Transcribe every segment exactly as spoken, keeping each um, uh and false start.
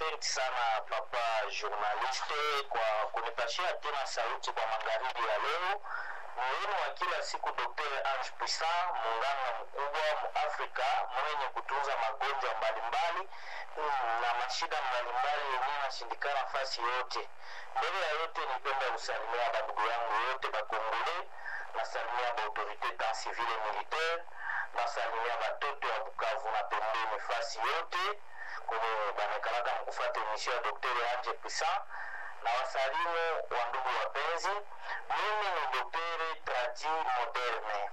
Asante sana papa journaliste kwa kunipashia tena sauti kwa magharibi ya leo. Mwenu wa kila siku Daktari Ange Puissant, munganga mkubwa Afrika mwenye kutunza magonjwa mbalimbali na mashida mbalimbali yenye nashindikana nafasi yote. Mbele ya yote nipenda kusalimia babu yangu yote bakongole, nasalimia ba autorité dans civil et militaire, nasalimia batoto wa Bukavu na pembeni nafasi yote kwenye bamekalaka mkufuata emission ya Daktari Ange Puissant. Na wasalimu wa ndugu wapenzi, mimi ni daktari tradi moderne.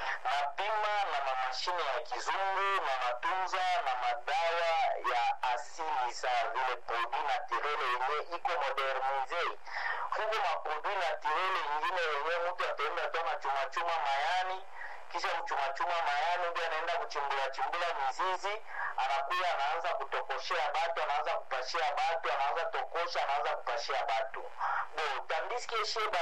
Napima na mamashine ya kizungu na matunza na madawa ya asili za vile produit naturel yenye iko modernize. Huko maproduit naturel ingine yenye mtu ataenda tona chuma chuma mayani, kisha kuchuma chuma mayani ndio anaenda kuchimbula chimbula mizizi, anakuja anaanza kutokoshea batu, anaanza kupashia batu, anaanza tokosha, anaanza kupashia batu. Bo tandiske sheba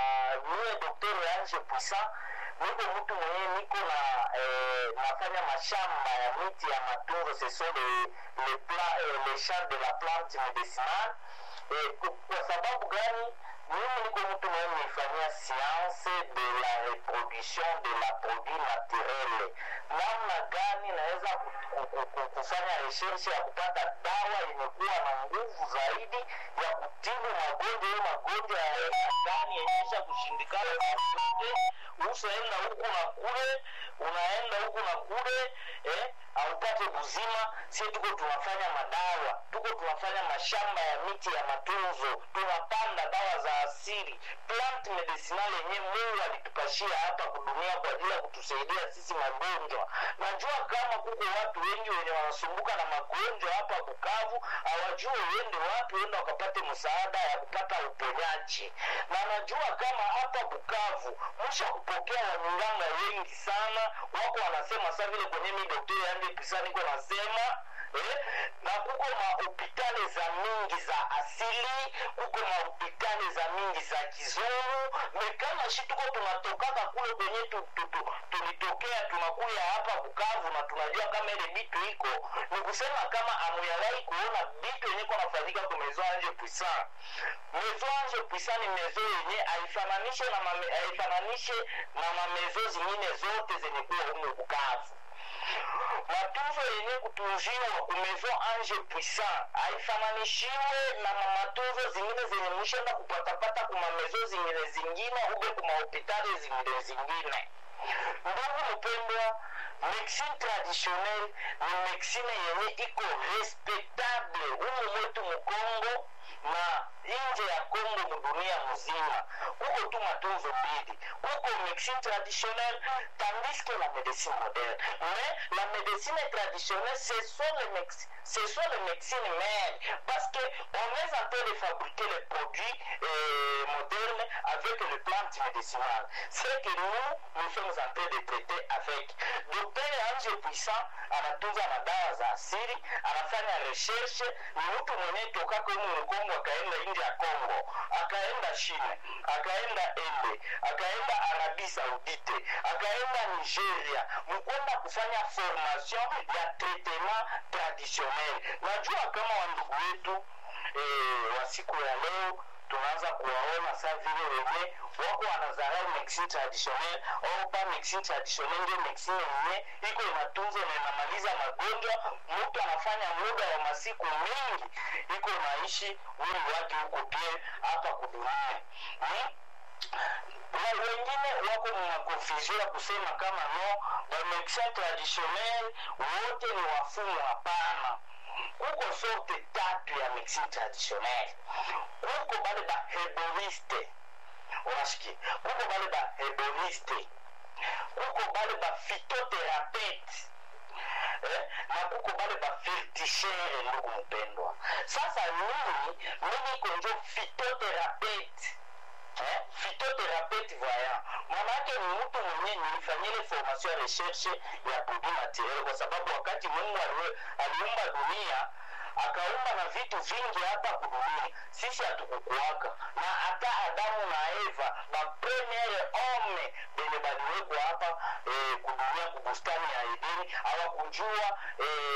mie Daktari Ange Puissant, niko mtu mwenye niko na eh, nafanya mashamba ya miti ya matunzo, ce sont les les plants eh, les champs de la plante médicinale. Eh, kwa sababu gani? Mimi niko mtu mwenye nifanyia science de la reproduction de la produit naturel. Namna gani naweza kufanya research ya kupata dawa yenye kuwa na nguvu zaidi ya kutibu magonjwa magonjwa ya ndani yenye kushindikana zote. Usaenda huku na kule, unaenda huku na kule, eh, haupate buzima. Sisi tuko tunafanya madawa, tuko tunafanya mashamba ya miti ya matunzo, tunapanda dawa za asili, plant medicinal yenye Mungu alitupashia hapa kudunia kwa ajili ya kutusaidia sisi magonjwa. Najua kama kuko watu wengi wenye wanasumbuka na magonjwa hapa Bukavu, hawajui wende wapi wende wakapate msaada ya kupata uponyaji. Na najua kama hapa Bukavu msha kupokea wanyanga wengi sana, wako wanasema sasa vile kwenye mi Daktari Ange Puissant niko nasema eh, na kuko mahopitali za mingi za asili, kuko mahopitali za mingi za kizungu. Mekana shi tuko tunatokaka kule kwenye tu, tu, tu, tulitokea tunakuya hapa Bukavu na tunajua kama ile bitu iko. Ni kusema kama amuyawahi kuona bitu yenye kwa nafanyika kwa Maison Ange Puissant. Maison Ange Puissant ni maison yenye haifananishe na mame, haifananishe na mamezo zingine zote zenye kuwa humu Bukavu. Matunzo yenye kutunziwa kwa Maison Ange Puissant haifananishiwe na matunzo zingine zenye mshenda kupatapata kwa mamezo zingine zingine ube kwa mahopitali zingine zingine. Ndugu mpendwa, medicine traditionnelle ni medicine yenye iko respectable humu mwetu Mkongo na nje ya Kongo mdunia mzima. Huko tu matunzo mbili, huko medicine traditionnelle tandis que la médecine moderne. Mais la médecine traditionnelle, ce sont les médecines, ce sont les médecines mères, parce que on est en train de fabriquer les produits euh, modernes avec les plantes médicinales. C'est que nous, nous sommes en train de traiter avec. Daktari Ange Puissant anatunza madawa za asili, anafanya research. Ni mtu mwenye toka kwa Kongo akaenda nje ya Kongo, akaenda China, akaenda Ende, akaenda Arabie Saoudite, akaenda Nigeria, mkwenda kufanya formation ya traitement traditionnel. Najua kama wandugu wetu eh, wa siku ya leo tunaanza kuwaona saa vile wenye wako wanazarau medicine traditionnelle au pa medicine traditionnelle ndio medicine yenye iko inatunza na inamaliza magonjwa. Mtu anafanya muda wa masiku mengi iko naishi mwili wake huko pia hapa kudunia. hmm? Na wengine wako na confusion kusema kama no wa medicine traditionnelle wote ni wafumu. Hapana. Kuko sorte tatu ya medicine traditionnelle. Kuko bale ba herboriste, unasikia? Kuko bale ba herboriste, kuko bale ba phytotherapeute, eh? Na kuko bale ba fetichere. Ndugu mpendwa, sasa mimi mimi konjo phytotherapeute. Eh, phytotherapeute voyant. Manake ni mtu mwenye nilifanyile formation ya recherche ya produit naturel, kwa sababu wakati Mungu aliumba dunia akaumba na vitu vingi hapa kudunia, sisi hatukukuaka. Na hata Adamu na Eva na premier homme benye baliwekwa hapa eh, kudunia kubustani ya Edeni hawakujua eh,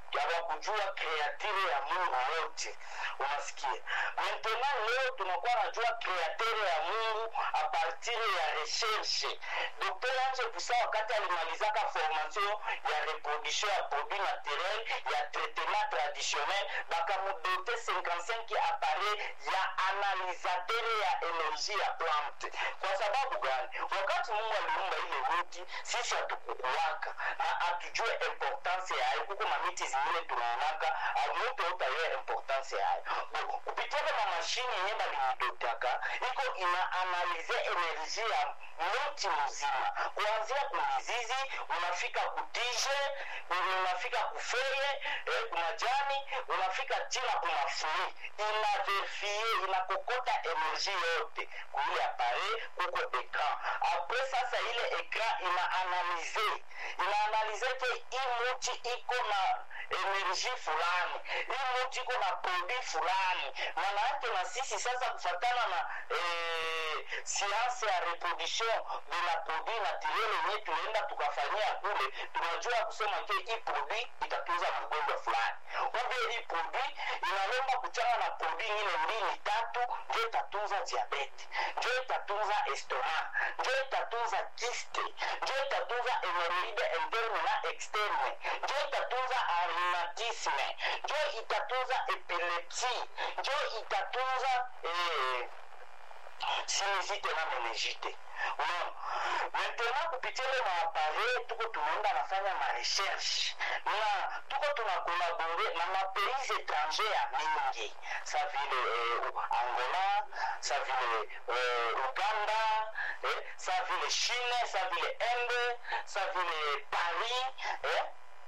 hawakujua kreative ya Mungu yote. Unasikia? Maintenant leo tunakuwa najua kreative ya Mungu a partir ya recherche. Docteur Ange Puissant wakati alimalizaka formation ya reproduction ya produits naturels ya traitement traditionnel bakamudote cinquante-cinq appareils ya analisateur ya energie ya plante. Kwa sababu gani? Wakati Mungu aliumba ile miti, sisi hatukukuwaka na atujue importance ya hayo. Kuko mamiti zingine tunaonaka amuto utaye importance ya hayo. Kupitia na mashini yenye balimidotaka iko ina analize energie ya mti mzima kuanzia kumizizi unafika kutije, unafika kufeye, eh, kumajani, unafika tina kumafui. Ina verifie, ina kokota energie yote kuile appareil kuko ekran. Apres sasa ile ekran ina analize ina analize ke hii mti iko na energie fulani, hii mti iko na produit fulani. Maana yake na sisi sasa kufatana na eh, science ya reproduction de la produit naturel yenye tuenda tukafanyia kule, tunajua kusema ke hii produit itatuza magonjwa fulani. Ube hii produit inalemba kuchanga na produit nyingine mbili tatu, ndio itatuza diabete, ndio itatuza estomac, ndio itatuza kyste, ndio itatuza hémorroïde interne na externe, ndio itatuza rhumatisme, ndio itatuza epilepsie, ndio itatuza eh, sinusite na meningite. Unaona? Maintenant kupitia na appareil tuko tunaenda nafanya ma recherche na tuko tunakolabore na ma pays étrangers ya mingi sa vile eh, Angola, sa vile eh, Uganda, eh, sa vile Chine, sa vile Inde, sa vile Paris, eh,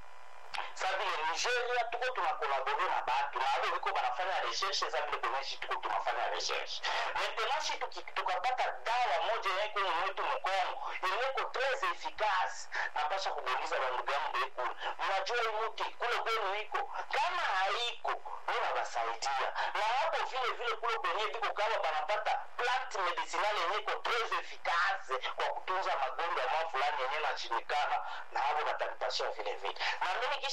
sa vile Nigeria. Tuko tunakolabore na batu na wale wiko banafanya recherche za vile kwenye tuko tunafanya recherche. Maintenant si tukapata dawa moja yenye kwenye mwetu mkongo yenye très efficace na pasha kubonyeza bandugu yangu beku. Mnajua imuti kule kwenu iko kama haiko muna basaidia. Na hapo vile vile kule kwenye biko kama banapata plant medicinal yenye très efficace kwa kutunza magonjwa ya fulani yenye na chimikana na hapo batanitasha vile vile. Na mimi